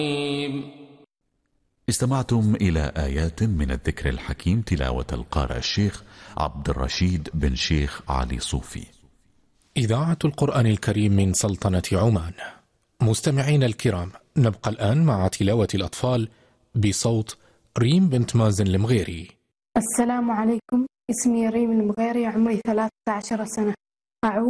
استمعتم إلى آيات من الذكر الحكيم تلاوة القارئ الشيخ عبد الرشيد بن شيخ علي صوفي. إذاعة القرآن الكريم من سلطنة عمان. مستمعين الكرام، نبقى الآن مع تلاوة الأطفال بصوت ريم بنت مازن المغيري. السلام عليكم، اسمي ريم المغيري، عمري 13 سنة. أعوذ